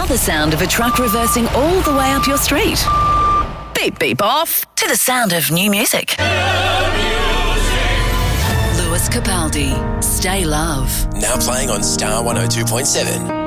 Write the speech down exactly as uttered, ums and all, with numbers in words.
Now the sound of a truck reversing all the way up your street. Beep, beep off to the sound of new music. Lewis Capaldi, Stay Love. Now playing on Star one oh two point seven.